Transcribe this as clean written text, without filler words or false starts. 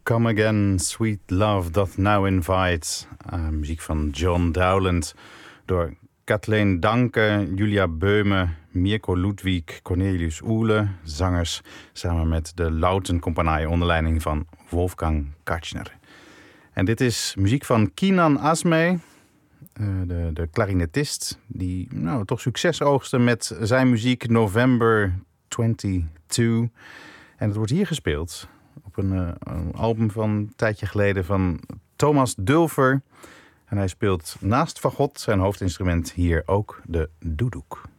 Come Again, Sweet Love Doth Now Invite. Muziek van John Dowland. Door Kathleen Danke, Julia Beume, Mirko Ludwig, Cornelius Oele. Zangers samen met de Lautenkompanie onder leiding van Wolfgang Katschner. En dit is muziek van Kinan Asmey. De klarinetist die toch succes oogste met zijn muziek November 22. En het wordt hier gespeeld op een album van een tijdje geleden van Thomas Dulfer. En hij speelt naast fagot, zijn hoofdinstrument, hier ook de duduk.